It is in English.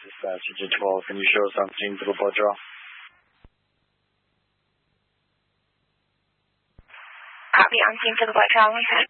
is passenger 12. Can you show us on scene to the blood draw? Copy, on scene to the blood draw, 1 10.